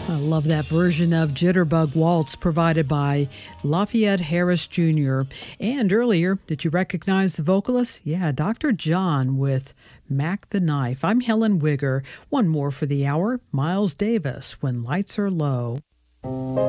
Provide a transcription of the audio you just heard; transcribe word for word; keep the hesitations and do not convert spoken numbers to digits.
I love that version of Jitterbug Waltz provided by Lafayette Harris Junior And earlier, did you recognize the vocalist? Yeah, Doctor John with Mac the Knife. I'm Helen Wigger. One more for the hour, Miles Davis, When Lights Are Low.